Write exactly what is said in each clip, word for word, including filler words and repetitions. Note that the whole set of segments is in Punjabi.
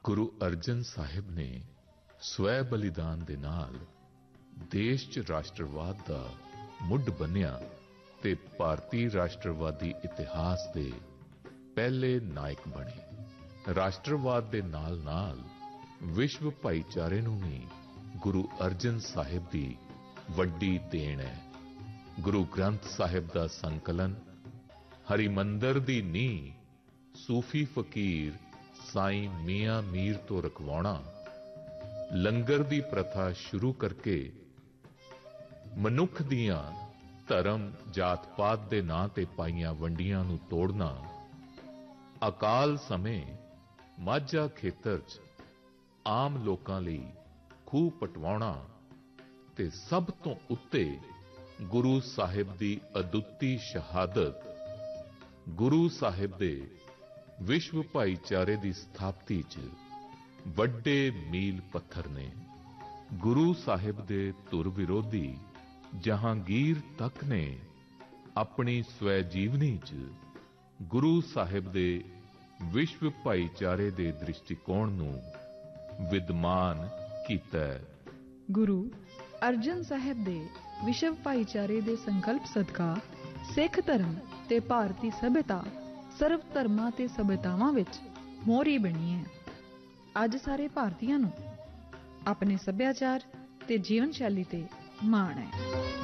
ਗੁਰੂ ਅਰਜਨ ਸਾਹਿਬ ਨੇ ਸਵੈ ਬਲੀਦਾਨ ਦੇ ਨਾਲ ਦੇਸ਼ 'ਚ ਰਾਸ਼ਟਰਵਾਦ ਦਾ ਮੁੱਢ ਬੰਨਿਆ ਤੇ ਭਾਰਤੀ ਰਾਸ਼ਟਰਵਾਦੀ ਇਤਿਹਾਸ ਦੇ ਪਹਿਲੇ ਨਾਇਕ ਬਣੇ। ਰਾਸ਼ਟਰਵਾਦ ਦੇ ਨਾਲ ਨਾਲ ਵਿਸ਼ਵ ਭਾਈਚਾਰੇ ਨੂੰ ਵੀ ਗੁਰੂ ਅਰਜਨ ਸਾਹਿਬ ਦੀ ਵੱਡੀ ਦੇਣ ਹੈ। ਗੁਰੂ ਗ੍ਰੰਥ ਸਾਹਿਬ ਦਾ ਸੰਕਲਨ, ਹਰਿਮੰਦਰ ਦੀ ਨੀਂਹ ਸੂਫੀ ਫਕੀਰ ਸਾਈਂ ਮੀਆਂ ਮੀਰ ਤੋਂ ਰਖਵਾਉਣਾ, ਲੰਗਰ ਦੀ ਪ੍ਰਥਾ ਸ਼ੁਰੂ ਕਰਕੇ ਮਨੁੱਖ ਦੀਆਂ ਧਰਮ ਜਾਤ ਪਾਤ ਦੇ ਨਾਂ ਤੇ ਪਾਈਆਂ ਵੰਡੀਆਂ ਨੂੰ ਤੋੜਨਾ, ਅਕਾਲ ਸਮੇਂ ਮਾਝਾ ਖੇਤਰ 'ਚ ਆਮ ਲੋਕਾਂ ਲਈ ਖੂਹ ਪਟਵਾਉਣਾ ਤੇ ਸਭ ਤੋਂ ਉੱਤੇ ਗੁਰੂ ਸਾਹਿਬ ਦੀ ਅਦੁੱਤੀ ਸ਼ਹਾਦਤ, ਗੁਰੂ ਸਾਹਿਬ ਦੇ ਵਿਸ਼ਵ ਭਾਈਚਾਰੇ ਦੀ ਸਥਾਪਤੀ 'ਚ ਵੱਡੇ ਮੀਲ ਪੱਥਰ ਨੇ। ਗੁਰੂ ਸਾਹਿਬ ਦੇ ਧੁਰ ਵਿਰੋਧੀ ਜਹਾਂਗੀਰ ਤੱਕ ਨੇ ਆਪਣੀ ਸਵੈ ਜੀਵਨੀ 'ਚ ਗੁਰੂ ਸਾਹਿਬ ਦੇ ਵਿਸ਼ਵ ਭਾਈਚਾਰੇ ਦੇ ਦ੍ਰਿਸ਼ਟੀਕੋਣ ਨੂੰ ਵਿਦਮਾਨ ਕੀਤਾ। ਗੁਰੂ ਅਰਜਨ ਸਾਹਿਬ ਦੇ ਵਿਸ਼ਵ ਭਾਈਚਾਰੇ ਦੇ ਸੰਕਲਪ ਸਦਕਾ ਸਿੱਖ ਧਰਮ ਤੇ ਭਾਰਤੀ ਸਭਿਅਤਾ ਸਰਵ ਧਰਮਾਂ ਤੇ ਸਭਿਅਤਾਵਾਂ ਵਿੱਚ ਮੋਹਰੀ ਬਣੀ ਹੈ। ਅੱਜ ਸਾਰੇ ਭਾਰਤੀਆਂ ਨੂੰ ਆਪਣੇ ਸੱਭਿਆਚਾਰ ਤੇ ਜੀਵਨ ਸ਼ੈਲੀ ਤੇ ਮਾਣ ਹੈ।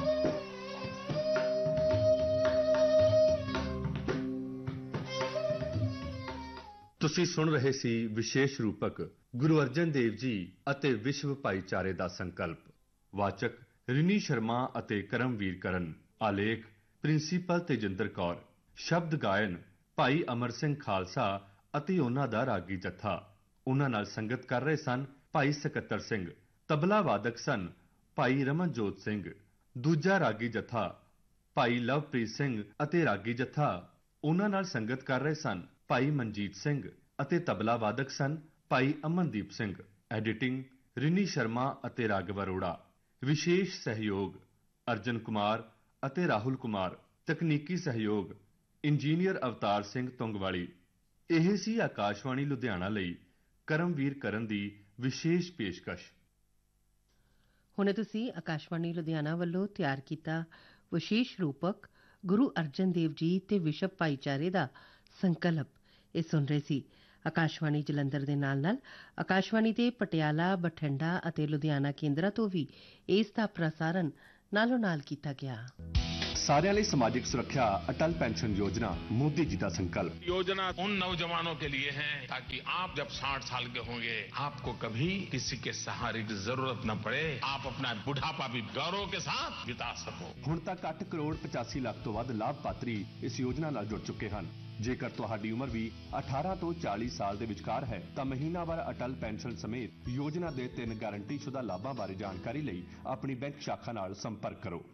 ਤੁਸੀਂ ਸੁਣ ਰਹੇ ਸੀ ਵਿਸ਼ੇਸ਼ ਰੂਪਕ ਗੁਰੂ ਅਰਜਨ ਦੇਵ ਜੀ ਅਤੇ ਵਿਸ਼ਵ ਭਾਈਚਾਰੇ ਦਾ ਸੰਕਲਪ। ਵਾਚਕ ਰਿਨੀ ਸ਼ਰਮਾ ਅਤੇ ਕਰਮਵੀਰ ਕਰਨ। ਆਲੇਖ ਪ੍ਰਿੰਸੀਪਲ ਤੇਜਿੰਦਰ ਕੌਰ। ਸ਼ਬਦ ਗਾਇਨ ਭਾਈ ਅਮਰ ਸਿੰਘ ਖਾਲਸਾ ਅਤੇ ਉਹਨਾਂ ਦਾ ਰਾਗੀ ਜੱਥਾ। ਉਹਨਾਂ ਨਾਲ ਸੰਗਤ ਕਰ ਰਹੇ ਸਨ ਭਾਈ ਸਕੱਤਰ ਸਿੰਘ। ਤਬਲਾ ਵਾਦਕ ਸਨ ਭਾਈ ਰਮਨਜੋਤ ਸਿੰਘ। ਦੂਜਾ ਰਾਗੀ ਜੱਥਾ ਭਾਈ ਲਵਪ੍ਰੀਤ ਸਿੰਘ ਅਤੇ ਰਾਗੀ ਜੱਥਾ ਉਹਨਾਂ ਨਾਲ ਸੰਗਤ ਕਰ ਰਹੇ ਸਨ ਭਾਈ ਮਨਜੀਤ ਸਿੰਘ ਅਤੇ ਤਬਲਾ ਵਾਦਕ ਸਨ ਭਾਈ ਅਮਨਦੀਪ ਸਿੰਘ। ਐਡੀਟਿੰਗ ਰਿਨੀ ਸ਼ਰਮਾ ਅਤੇ ਰਾਘਵ ਅਰੋੜਾ। ਵਿਸ਼ੇਸ਼ ਸਹਿਯੋਗ ਅਰਜਨ ਕੁਮਾਰ ਅਤੇ ਰਾਹੁਲ ਕੁਮਾਰ। ਤਕਨੀਕੀ ਸਹਿਯੋਗ ਇੰਜੀਨੀਅਰ ਅਵਤਾਰ ਸਿੰਘ ਤੁੰਗਵਾਲੀ। ਇਹ ਸੀ ਆਕਾਸ਼ਵਾਣੀ ਲੁਧਿਆਣਾ ਲਈ ਕਰਮਵੀਰ ਕਰਨ ਦੀ ਵਿਸ਼ੇਸ਼ ਪੇਸ਼ਕਸ਼। ਹੁਣੇ ਤੁਸੀਂ ਆਕਾਸ਼ਵਾਣੀ ਲੁਧਿਆਣਾ ਵੱਲੋਂ ਤਿਆਰ ਕੀਤਾ ਵਿਸ਼ੇਸ਼ ਰੂਪਕ ਗੁਰੂ ਅਰਜਨ ਦੇਵ ਜੀ ਤੇ ਵਿਸ਼ਵ ਭਾਈਚਾਰੇ ਦਾ ਸੰਕਲਪ ਇਹ ਸੁਣ ਰਹੇ ਸੀ। ਆਕਾਸ਼ਵਾਣੀ ਜਲੰਧਰ ਦੇ ਨਾਲ ਨਾਲ ਆਕਾਸ਼ਵਾਣੀ ਦੇ ਪਟਿਆਲਾ, ਬਠਿੰਡਾ ਅਤੇ ਲੁਧਿਆਣਾ ਕੇਂਦਰਾਂ ਤੋਂ ਵੀ ਇਸ ਦਾ ਪ੍ਰਸਾਰਣ ਨਾਲੋਂ ਨਾਲ ਕੀਤਾ ਗਿਆ। सारे लिए सामाजिक सुरक्षा अटल पेंशन योजना मोदी जी का संकल्प। योजना उन नौजवानों के लिए है ताकि आप जब साठ साल के होंगे आपको कभी किसी के सहारे की जरूरत न पड़े, आप अपना बुढ़ापा भी गौरव के साथ बिता सको। हुण तक आठ करोड़ पचासी लाख तो वध लाभपात्री इस योजना नाल जुड़ चुके हैं। जेकर तुहाडी उम्र भी अठारह तो चालीस साल ਦੇ ਵਿਚਕਾਰ ਹੈ ਤਾਂ ਮਹੀਨਾਵਾਰ ਅਟਲ ਪੈਨਸ਼ਨ ਸਮੇਤ ਯੋਜਨਾ ਦੇ ਤਿੰਨ ਗਾਰੰਟੀਸ਼ੁਦਾ ਲਾਭਾਂ ਬਾਰੇ ਜਾਣਕਾਰੀ ਲਈ ਆਪਣੀ ਬੈਂਕ ਸ਼ਾਖਾ ਨਾਲ ਸੰਪਰਕ ਕਰੋ।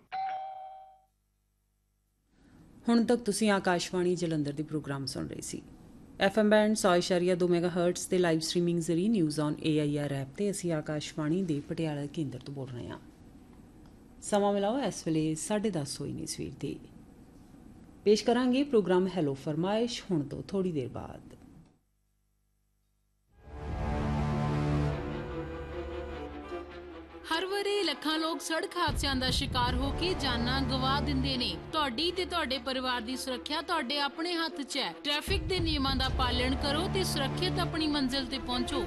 ਹੁਣ ਤੱਕ ਤੁਸੀਂ ਆਕਾਸ਼ਵਾਣੀ ਜਲੰਧਰ ਦੇ ਪ੍ਰੋਗਰਾਮ ਸੁਣ ਰਹੇ ਸੀ। ਐਫ ਐਮ ਬੈਂਡ ਸੌ ਇਸ਼ਾਰੀਆ ਦੋ ਮੈਗਾਹਰਟਜ਼ ਤੇ ਲਾਈਵ ਸਟ੍ਰੀਮਿੰਗ ਜ਼ਰੀਏ news on A I R app ਤੇ ਅਸੀਂ ਆਕਾਸ਼ਵਾਣੀ ਦੇ ਪਟਿਆਲਾ ਕੇਂਦਰ ਤੋਂ ਬੋਲ ਰਹੇ ਹਾਂ। ਸਮਾਂ ਮਿਲਾਓ ਇਸ ਵੇਲੇ ਸਾਢੇ ਦਸ ਹੋਈ ਨੇ ਸਵੇਰ ਦੇ। ਪੇਸ਼ ਕਰਾਂਗੇ ਪ੍ਰੋਗਰਾਮ ਹੈਲੋ ਫਰਮਾਇਸ਼ ਹੁਣ ਤੋਂ ਥੋੜੀ ਦੇਰ ਬਾਅਦ। ਹਰ ਵਾਰੀ ਲੱਖਾਂ ਲੋਕ ਸੜਕ ਹਾਦਸਿਆਂ ਦਾ ਸ਼ਿਕਾਰ ਹੋ ਕੇ ਜਾਨਾਂ ਗਵਾ ਦਿੰਦੇ ਨੇ। ਤੁਹਾਡੀ ਤੇ ਤੁਹਾਡੇ ਪਰਿਵਾਰ ਦੀ ਸੁਰੱਖਿਆ ਤੁਹਾਡੇ ਆਪਣੇ ਹੱਥ 'ਚ ਹੈ। ਟ੍ਰੈਫਿਕ ਦੇ ਨਿਯਮਾਂ ਦਾ ਪਾਲਣ ਕਰੋ ਤੇ ਸੁਰੱਖਿਅਤ ਆਪਣੀ ਮੰਜ਼ਿਲ ਤੇ ਪਹੁੰਚੋ।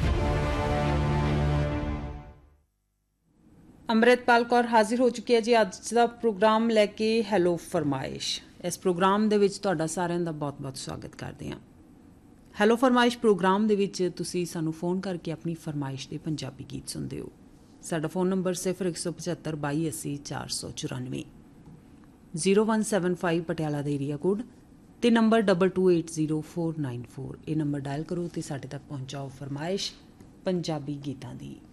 ਅੰਮ੍ਰਿਤਪਾਲ ਕੌਰ ਹਾਜ਼ਰ ਹੋ ਚੁੱਕੀ ਹੈ ਜੀ ਅੱਜ ਦਾ ਪ੍ਰੋਗਰਾਮ ਲੈ ਕੇ ਹੈਲੋ ਫਰਮਾਇਸ਼। ਇਸ ਪ੍ਰੋਗਰਾਮ ਦੇ ਵਿੱਚ ਤੁਹਾਡਾ ਸਾਰਿਆਂ ਦਾ ਬਹੁਤ-ਬਹੁਤ ਸਵਾਗਤ ਕਰਦੇ ਹਾਂ। ਹੈਲੋ ਫਰਮਾਇਸ਼ ਪ੍ਰੋਗਰਾਮ ਦੇ ਵਿੱਚ ਤੁਸੀਂ ਸਾਨੂੰ ਫੋਨ ਕਰਕੇ ਆਪਣੀ ਫਰਮਾਇਸ਼ ਦੇ ਪੰਜਾਬੀ ਗੀਤ ਸੁਣਦੇ ਹੋ। ਸਾਡਾ ਫੋਨ ਨੰਬਰ ਸਿਫਰ ਇੱਕ ਸੌ ਪਝੱਤਰ ਬਾਈ ਅੱਸੀ ਚਾਰ ਸੌ ਚੁਰਾਨਵੇਂ zero one seven five Patiala ਦਾ ਏਰੀਆ ਕੋਡ ਤੇ number double two eight zero four nine four. ਇਹ ਨੰਬਰ ਡਾਇਲ ਕਰੋ ਤੇ ਸਾਡੇ ਤੱਕ ਪਹੁੰਚਾਓ ਫਰਮਾਇਸ਼ ਪੰਜਾਬੀ ਗੀਤਾਂ ਦੀ।